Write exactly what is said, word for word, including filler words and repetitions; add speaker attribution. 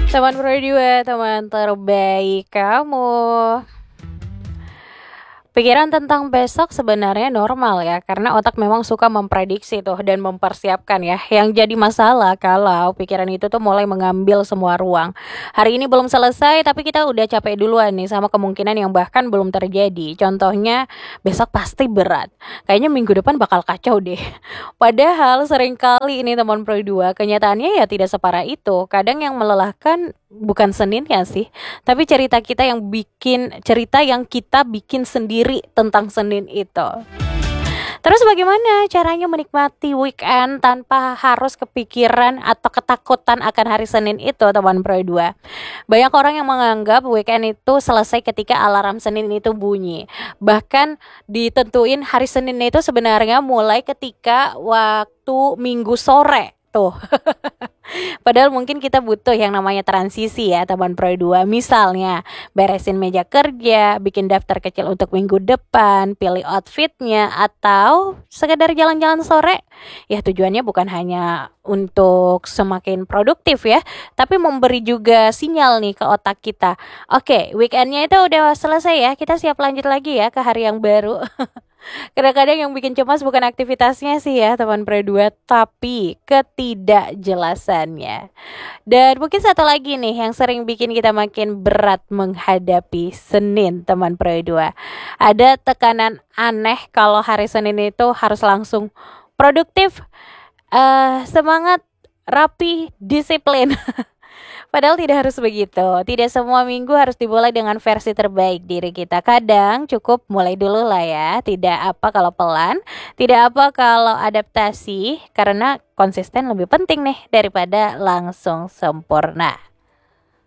Speaker 1: Teman Pro dua, teman terbaik kamu. Pikiran tentang besok sebenarnya normal ya, karena otak memang suka memprediksi tuh dan mempersiapkan ya. Yang jadi masalah kalau pikiran itu tuh mulai mengambil semua ruang. Hari ini belum selesai tapi kita udah capek duluan nih sama kemungkinan yang bahkan belum terjadi. Contohnya besok pasti berat. Kayaknya minggu depan bakal kacau deh. Padahal seringkali ini teman Pro dua, kenyataannya ya tidak separah itu. Kadang yang melelahkan bukan Seninnya sih, tapi cerita kita yang bikin cerita yang kita bikin sendiri tentang Senin itu. Terus bagaimana caranya menikmati weekend tanpa harus kepikiran atau ketakutan akan hari Senin itu, teman Pro dua? Banyak orang yang menganggap weekend itu selesai ketika alarm Senin itu bunyi. Bahkan ditentuin hari Senin itu sebenarnya mulai ketika waktu Minggu sore tuh. Padahal mungkin kita butuh yang namanya transisi ya, teman Pro dua. Misalnya beresin meja kerja, bikin daftar kecil untuk minggu depan, pilih outfitnya, atau sekedar jalan-jalan sore. Ya tujuannya bukan hanya untuk semakin produktif ya, tapi memberi juga sinyal nih ke otak kita. Oke, weekendnya itu udah selesai ya, kita siap lanjut lagi ya ke hari yang baru. Kadang-kadang yang bikin cemas bukan aktivitasnya sih ya, teman Pro dua, tapi ketidakjelasannya. Dan mungkin satu lagi nih yang sering bikin kita makin berat menghadapi Senin, teman Pro dua. Ada tekanan aneh kalau hari Senin itu harus langsung produktif, eh, semangat, rapi, disiplin. Padahal tidak harus begitu. Tidak semua minggu harus dimulai dengan versi terbaik diri kita. Kadang cukup mulai dulu lah ya. Tidak apa kalau pelan, tidak apa kalau adaptasi, karena konsisten lebih penting nih daripada langsung sempurna.